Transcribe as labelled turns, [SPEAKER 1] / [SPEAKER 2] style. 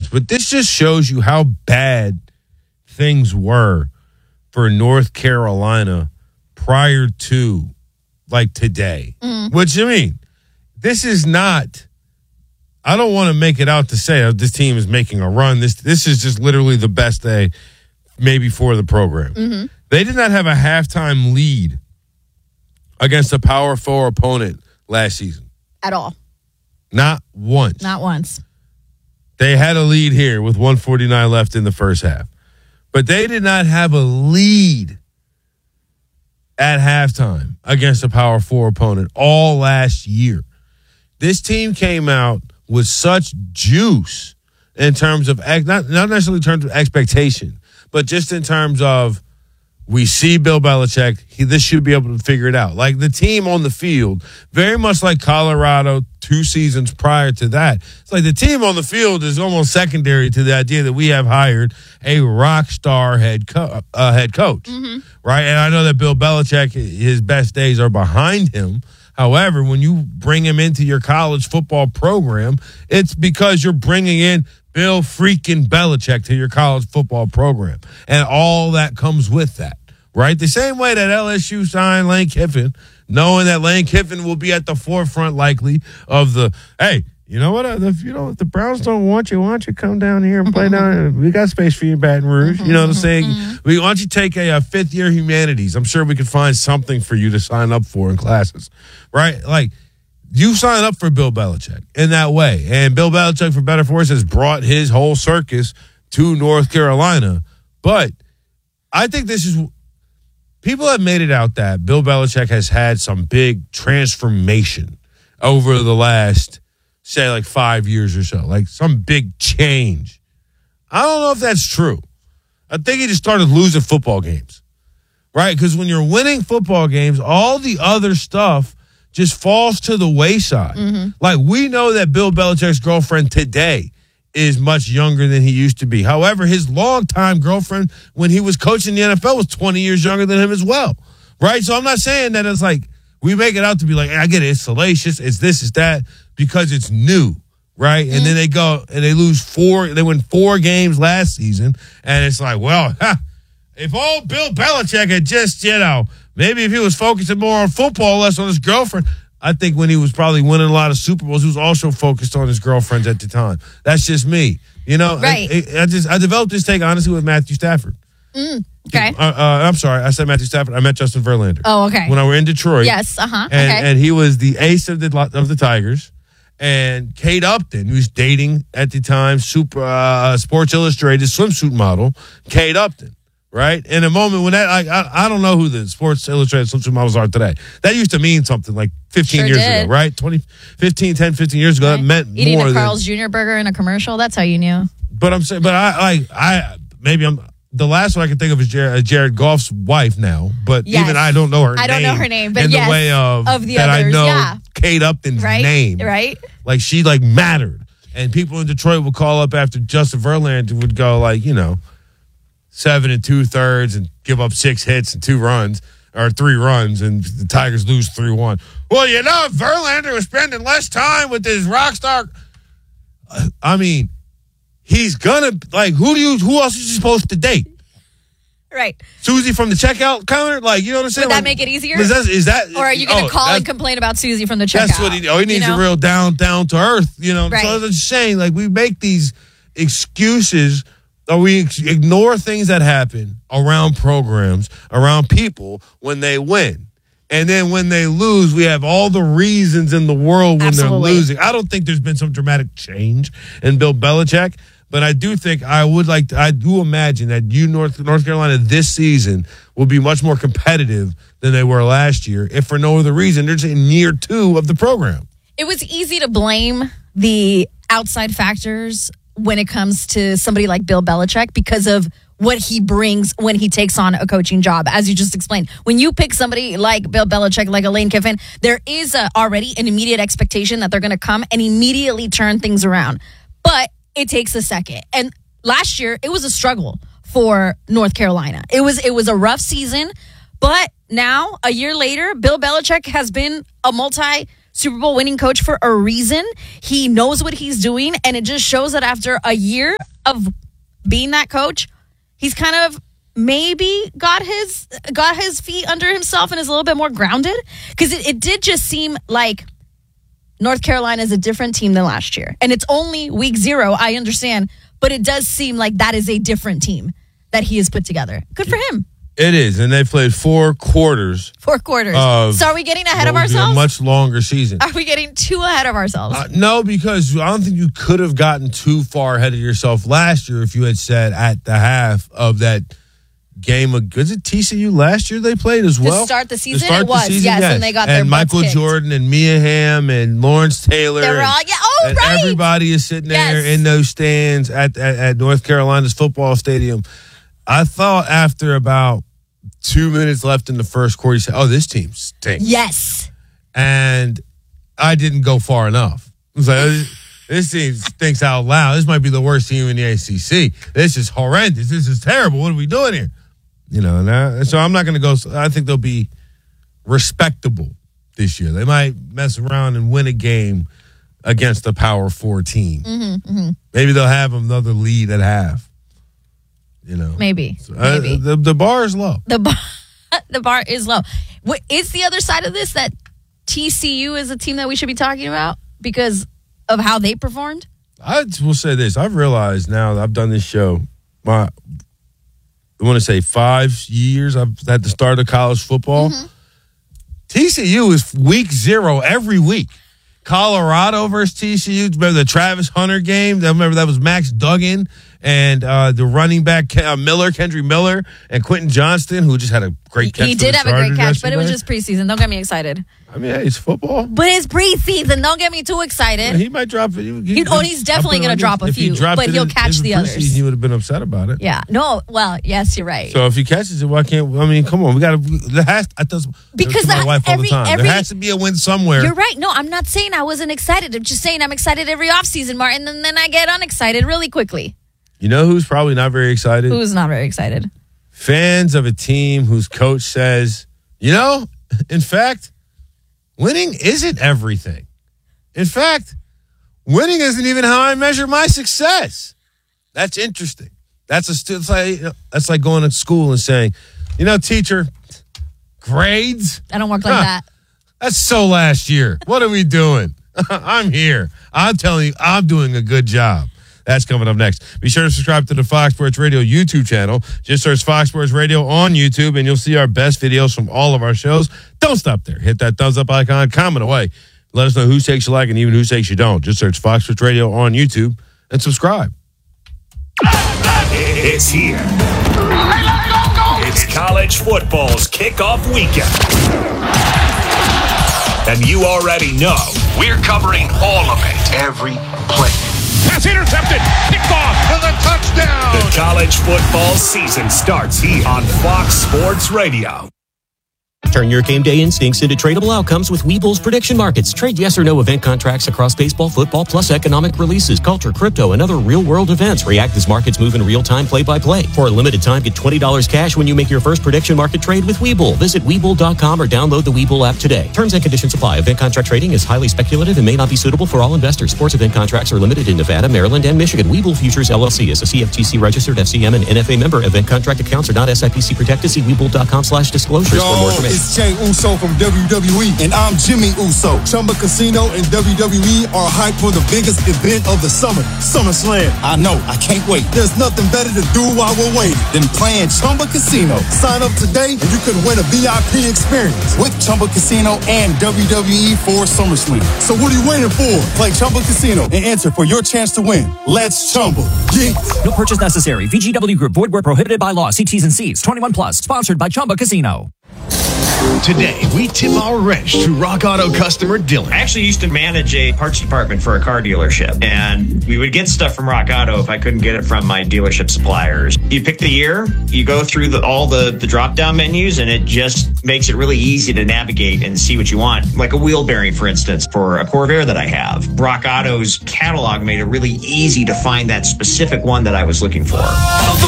[SPEAKER 1] but this just shows you how bad things were for North Carolina prior to, like, today. Which, I mean, this is not, I don't want to make it out to say this team is making a run. This is just literally the best day maybe for the program. They did not have a halftime lead against a Power 4 opponent last season.
[SPEAKER 2] At all.
[SPEAKER 1] Not once.
[SPEAKER 2] Not once.
[SPEAKER 1] They had a lead here with 1:49 left in the first half. But they did not have a lead at halftime against a Power 4 opponent all last year. This team came out with such juice in terms of, not necessarily in terms of expectation, but just in terms of, we see Bill Belichick, this should be able to figure it out. Like the team on the field, very much like Colorado 2 seasons prior to that. It's like the team on the field is almost secondary to the idea that we have hired a rock star head coach, right? And I know that Bill Belichick, his best days are behind him. However, when you bring him into your college football program, it's because you're bringing in Bill freaking Belichick to your college football program. And all that comes with that, right? The same way that LSU signed Lane Kiffin, knowing that Lane Kiffin will be at the forefront likely of the, hey, you know what? If the Browns don't want you, why don't you come down here and play down? We got space for you in Baton Rouge. You know what I'm saying? Why don't you take a fifth-year humanities? I'm sure we could find something for you to sign up for in classes, right? Like, you sign up for Bill Belichick in that way. And Bill Belichick, for better or for worse, has brought his whole circus to North Carolina. But I think this is, people have made it out that Bill Belichick has had some big transformation over the last, say, like 5 years or so, like some big change. I don't know if that's true. I think he just started losing football games, right? Because when you're winning football games, all the other stuff just falls to the wayside. Like, we know that Bill Belichick's girlfriend today is much younger than he used to be. However, his longtime girlfriend, when he was coaching the NFL, was 20 years younger than him as well, right? So I'm not saying that it's like, we make it out to be like, I get it, it's salacious, it's this, it's that, because it's new, right? And then they go and they lose 4, they win 4 games last season, and it's like, well, if old Bill Belichick had just, maybe if he was focusing more on football, less on his girlfriend. I think when he was probably winning a lot of Super Bowls, he was also focused on his girlfriends at the time. That's just me.
[SPEAKER 2] Right.
[SPEAKER 1] I developed this take, honestly, with Matthew Stafford.
[SPEAKER 2] Okay.
[SPEAKER 1] I'm sorry. I said Matthew Stafford. I met Justin Verlander.
[SPEAKER 2] Oh, okay.
[SPEAKER 1] When I were in Detroit.
[SPEAKER 2] Yes,
[SPEAKER 1] And he was the ace of the Tigers. And Kate Upton, who was dating at the time, Sports Illustrated swimsuit model, Kate Upton. Right? In a moment when that, I don't know who the Sports Illustrated swimsuit models are today. That used to mean something like 15 years ago, right? 10, 15 years ago, that meant
[SPEAKER 2] eating
[SPEAKER 1] more
[SPEAKER 2] a
[SPEAKER 1] than
[SPEAKER 2] Carl's Jr. burger in a commercial. That's how you knew.
[SPEAKER 1] But I'm saying, the last one I can think of is Jared Goff's wife now. But even I don't know her name.
[SPEAKER 2] I don't know her name, but
[SPEAKER 1] in the way of
[SPEAKER 2] the
[SPEAKER 1] that
[SPEAKER 2] others,
[SPEAKER 1] I know Kate Upton's name.
[SPEAKER 2] Right.
[SPEAKER 1] Like, she mattered. And people in Detroit would call up after Justin Verlander would go 7 2/3 and give up 6 hits and 2 runs or 3 runs, and the Tigers lose 3-1. Well, Verlander was spending less time with his rock star. I mean, he's gonna who else is he supposed to date?
[SPEAKER 2] Right.
[SPEAKER 1] Susie from the checkout counter? You know what I'm saying?
[SPEAKER 2] Would that make it easier?
[SPEAKER 1] Is that
[SPEAKER 2] or are you going to call and complain about Susie from the checkout?
[SPEAKER 1] That's what he needs a real down to earth,
[SPEAKER 2] Right.
[SPEAKER 1] So I'm just saying, we make these excuses, or we ignore things that happen around programs, around people when they win. And then when they lose, we have all the reasons in the world when they're losing. I don't think there's been some dramatic change in Bill Belichick, but I do think I do imagine that North Carolina this season will be much more competitive than they were last year, if for no other reason. They're just in year 2 of the program.
[SPEAKER 2] It was easy to blame the outside factors when it comes to somebody like Bill Belichick because of what he brings when he takes on a coaching job, as you just explained. When you pick somebody like Bill Belichick, like a Lane Kiffin, there is already an immediate expectation that they're going to come and immediately turn things around. But it takes a second. And last year, it was a struggle for North Carolina. It was a rough season, but now, a year later, Bill Belichick has been a Super Bowl winning coach for a reason. He knows what he's doing, and it just shows that after a year of being that coach, he's kind of maybe got his feet under himself and is a little bit more grounded. Because it did just seem like North Carolina is a different team than last year. And it's only week 0, I understand. But it does seem like that is a different team that he has put together. Good for him.
[SPEAKER 1] It is. And they played 4 quarters.
[SPEAKER 2] 4 quarters. So are we getting ahead of
[SPEAKER 1] What would be
[SPEAKER 2] ourselves?
[SPEAKER 1] a much longer season.
[SPEAKER 2] Are we getting too ahead of ourselves?
[SPEAKER 1] No, because I don't think you could have gotten too far ahead of yourself last year if you had said at the half of that game. Was it TCU last year they played as well?
[SPEAKER 2] To start the season, it was. Yes, and they got their
[SPEAKER 1] and
[SPEAKER 2] butts
[SPEAKER 1] Michael
[SPEAKER 2] kicked.
[SPEAKER 1] Jordan and Mia Hamm and Lawrence Taylor.
[SPEAKER 2] They were all,
[SPEAKER 1] and
[SPEAKER 2] right.
[SPEAKER 1] everybody is sitting there
[SPEAKER 2] Yes.
[SPEAKER 1] in those stands at North Carolina's football stadium. I thought after about 2 minutes left in the first quarter, you said, oh, this team stinks.
[SPEAKER 2] Yes.
[SPEAKER 1] And I didn't go far enough. I was like, this team stinks out loud. This might be the worst team in the ACC. This is horrendous. This is terrible. What are we doing here? So I'm not going to go. I think they'll be respectable this year. They might mess around and win a game against a Power 4 team. Maybe they'll have another lead at half.
[SPEAKER 2] Maybe.
[SPEAKER 1] The bar is low.
[SPEAKER 2] The bar is low. What is the other side of this, that TCU is a team that we should be talking about because of how they performed?
[SPEAKER 1] I will say this. I've realized now that I've done this show, I want to say 5 years I've had the start of college football. TCU is week 0 every week. Colorado versus TCU. Remember the Travis Hunter game? I remember that was Max Duggan and the running back Kendry Miller and Quentin Johnston, who just had a great catch.
[SPEAKER 2] He did have a great catch, but it was just preseason. Don't get me excited.
[SPEAKER 1] I mean, hey, it's football.
[SPEAKER 2] But it's preseason. Don't get me too excited.
[SPEAKER 1] He might drop it.
[SPEAKER 2] He's definitely going to drop a few, but he'll catch the others.
[SPEAKER 1] He would have been upset about it.
[SPEAKER 2] Yeah. No. Well, yes, you're right.
[SPEAKER 1] So if he catches it, why can't? I mean, come on. We got to. Because my wife all the time. There has to be a win somewhere.
[SPEAKER 2] You're right. No, I'm not saying I wasn't excited. I'm just saying I'm excited every offseason, Martin, and then I get unexcited really quickly.
[SPEAKER 1] You know who's probably not very excited?
[SPEAKER 2] Who's not very excited?
[SPEAKER 1] Fans of a team whose coach says, in fact, winning isn't everything. In fact, winning isn't even how I measure my success. That's interesting. That's like going to school and saying, teacher, grades?
[SPEAKER 2] I don't work like that.
[SPEAKER 1] That's so last year. What are we doing? I'm here. I'm telling you, I'm doing a good job. That's coming up next. Be sure to subscribe to the Fox Sports Radio YouTube channel. Just search Fox Sports Radio on YouTube, and you'll see our best videos from all of our shows. Don't stop there. Hit that thumbs up icon. Comment away. Let us know whose takes you like and even whose takes you don't. Just search Fox Sports Radio on YouTube and subscribe.
[SPEAKER 3] It's here. It's college football's kickoff weekend. And you already know we're covering all of it. Every play.
[SPEAKER 4] Pass intercepted. Picked off for the touchdown.
[SPEAKER 3] The college football season starts here on Fox Sports Radio.
[SPEAKER 5] Turn your game day instincts into tradable outcomes with Webull's prediction markets. Trade yes or no event contracts across baseball, football, plus economic releases, culture, crypto, and other real-world events. React as markets move in real time, play-by-play. For a limited time, get $20 cash when you make your first prediction market trade with Webull. Visit Webull.com or download the Webull app today. Terms and conditions apply. Event contract trading is highly speculative and may not be suitable for all investors. Sports event contracts are limited in Nevada, Maryland, and Michigan. Webull Futures LLC is a CFTC-registered FCM and NFA member. Event contract accounts are not SIPC protected. See Webull.com/disclosures for more information.
[SPEAKER 6] It's Jay Uso from WWE, and I'm Jimmy Uso. Chumba Casino and WWE are hyped for the biggest event of the summer, SummerSlam. I know, I can't wait. There's nothing better to do while we're waiting than playing Chumba Casino. Sign up today and you can win a VIP experience with Chumba Casino and WWE for SummerSlam. So what are you waiting for? Play Chumba Casino and enter for your chance to win. Let's Chumba. Yeah.
[SPEAKER 7] No purchase necessary. VGW Group. Void where prohibited by law. See T's and C's. 21 plus. Sponsored by Chumba Casino.
[SPEAKER 8] Today, we tip our wrench to Rock Auto customer Dylan.
[SPEAKER 9] I actually used to manage a parts department for a car dealership, and we would get stuff from Rock Auto if I couldn't get it from my dealership suppliers. You pick the year, you go through all the drop-down menus, and it just makes it really easy to navigate and see what you want. Like a wheel bearing, for instance, for a Corvair that I have. Rock Auto's catalog made it really easy to find that specific one that I was looking for.
[SPEAKER 3] The